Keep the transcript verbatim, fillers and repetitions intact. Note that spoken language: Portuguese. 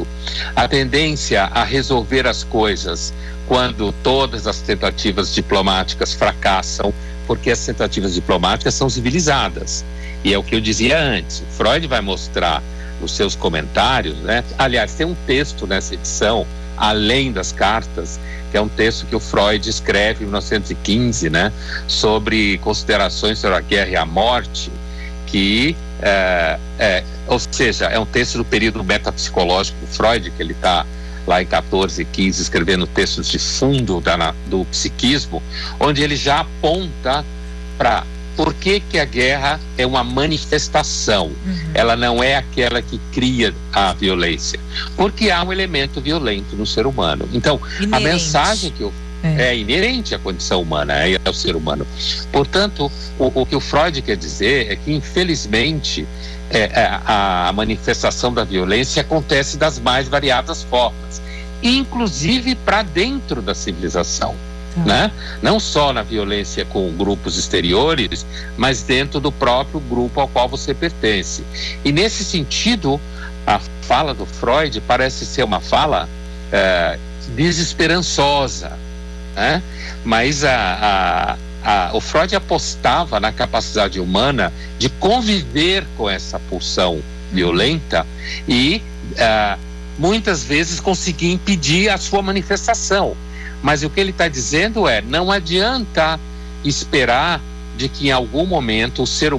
muito. A tendência a resolver as coisas quando todas as tentativas diplomáticas fracassam, porque as tentativas diplomáticas são civilizadas. E é o que eu dizia antes, Freud vai mostrar nos seus comentários, né? Aliás, tem um texto nessa edição, além das cartas, que é um texto que o Freud escreve em mil novecentos e quinze, né? Sobre considerações sobre a guerra e a morte, que, é, é, ou seja, é um texto do período metapsicológico do Freud, que ele está lá em quatorze, quinze, escrevendo textos de fundo da, do psiquismo, onde ele já aponta para por que que a guerra é uma manifestação. Uhum. Ela não é aquela que cria a violência, porque há um elemento violento no ser humano. Então, inerente. A mensagem que eu É. é inerente à condição humana, é ao ser humano. Portanto, o, o que o Freud quer dizer é que, infelizmente, é, a, a manifestação da violência acontece das mais variadas formas, inclusive para dentro da civilização. Tá. Né? Não só na violência com grupos exteriores, mas dentro do próprio grupo ao qual você pertence. E, nesse sentido, a fala do Freud parece ser uma fala é, desesperançosa. Né? Mas a, a, a, o Freud apostava na capacidade humana de conviver com essa pulsão violenta e uh, muitas vezes conseguir impedir a sua manifestação. Mas o que ele está dizendo é, não adianta esperar de que em algum momento o ser